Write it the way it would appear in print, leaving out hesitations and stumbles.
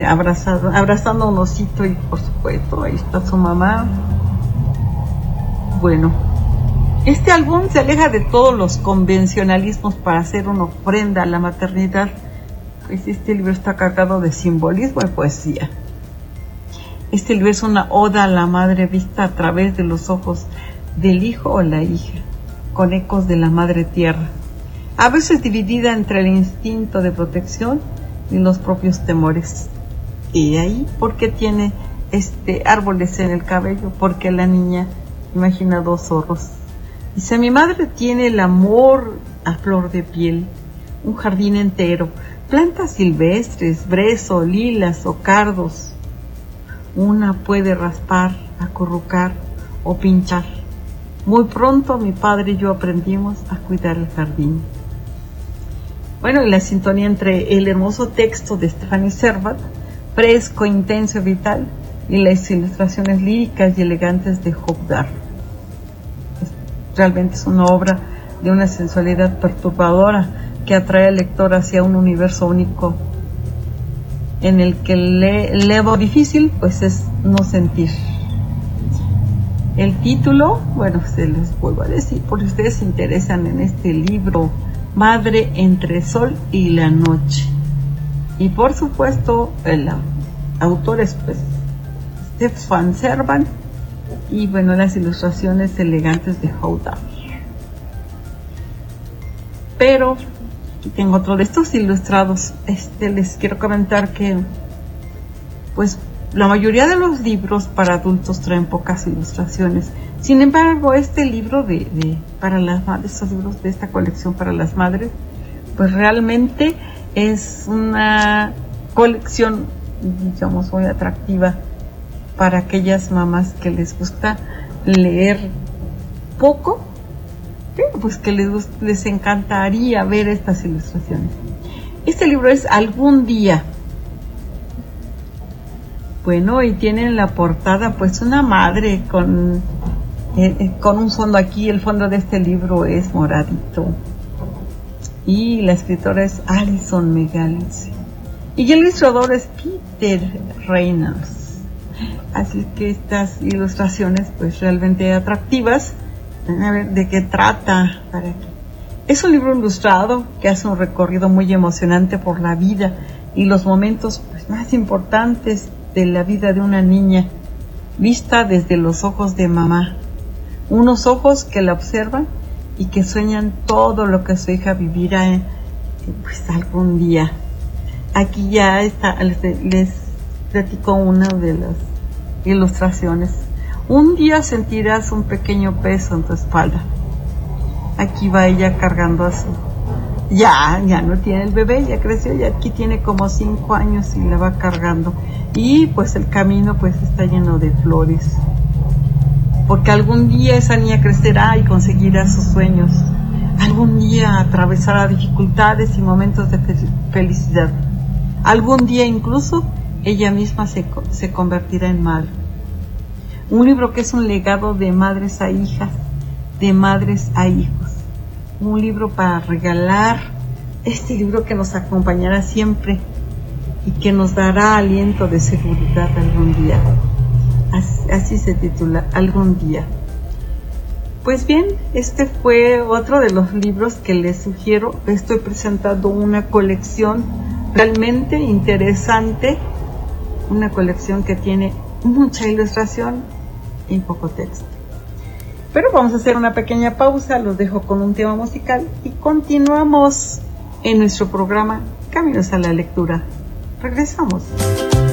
abrazando a un osito y por supuesto ahí está su mamá. Bueno, este álbum se aleja de todos los convencionalismos para hacer una ofrenda a la maternidad, pues este libro está cargado de simbolismo y poesía. Este libro es una oda a la madre vista a través de los ojos del hijo o la hija, con ecos de la madre tierra, a veces dividida entre el instinto de protección y los propios temores. Y ahí, ¿por qué tiene árboles en el cabello? Porque la niña imagina 2 zorros. Dice, mi madre tiene el amor a flor de piel, un jardín entero, plantas silvestres, brezo, lilas o cardos. Una puede raspar, acurrucar o pinchar. Muy pronto mi padre y yo aprendimos a cuidar el jardín. Bueno, y la sintonía entre el hermoso texto de Stephanie Servat, fresco, intenso y vital, y las ilustraciones líricas y elegantes de Hope Dar. Realmente es una obra de una sensualidad perturbadora que atrae al lector hacia un universo único en el que lo difícil pues es no sentir. El título, bueno, se les vuelvo a decir, por si ustedes se interesan en este libro, Madre entre el sol y la noche. Y por supuesto, el autor es pues Stephanie Servat, y bueno, las ilustraciones elegantes de Hope. Pero aquí tengo otro de estos ilustrados. Les quiero comentar que pues la mayoría de los libros para adultos traen pocas ilustraciones. Sin embargo, este libro para las madres, estos libros de esta colección para las madres, pues realmente es una colección, digamos, muy atractiva para aquellas mamás que les gusta leer poco, pero pues que les encantaría ver estas ilustraciones. Este libro es Algún día. Bueno, y tiene en la portada pues una madre con un fondo aquí. El fondo de este libro es moradito y la escritora es Alison Megalens y el ilustrador es Peter Reynolds. Así que estas ilustraciones pues realmente atractivas. A ver de qué trata. Es un libro ilustrado que hace un recorrido muy emocionante por la vida y los momentos pues más importantes de la vida de una niña, vista desde los ojos de mamá, unos ojos que la observan y que sueñan todo lo que su hija vivirá pues algún día. Aquí ya está, les platico una de las ilustraciones. Un día sentirás un pequeño peso en tu espalda. Aquí va ella cargando a su... Ya no tiene el bebé, ya creció, ya aquí tiene como 5 años y la va cargando. Y pues el camino pues está lleno de flores. Porque algún día esa niña crecerá y conseguirá sus sueños. Algún día atravesará dificultades y momentos de felicidad. Algún día incluso ella misma se convertirá en madre. Un libro que es un legado de madres a hijas, de madres a hijos. Un libro para regalar, este libro que nos acompañará siempre y que nos dará aliento de seguridad algún día. Así se titula, Algún día. Pues bien, este fue otro de los libros que les sugiero. Estoy presentando una colección realmente interesante, una colección que tiene mucha ilustración y poco texto. Pero vamos a hacer una pequeña pausa, los dejo con un tema musical y continuamos en nuestro programa Caminos a la Lectura. Regresamos.